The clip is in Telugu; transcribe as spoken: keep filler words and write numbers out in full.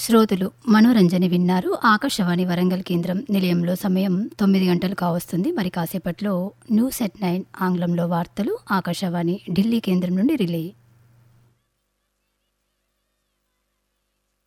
శ్రోతలు మనోరంజని విన్నారు. ఆకాశవాణి వరంగల్ కేంద్రం నిలయంలో సమయం తొమ్మిది గంటలు కావస్తుంది. మరి కాసేపట్లో న్యూస్ ఎట్ నైన్ ఆంగ్లంలో వార్తలు ఆకాశవాణి ఢిల్లీ కేంద్రం నుండి రిలే.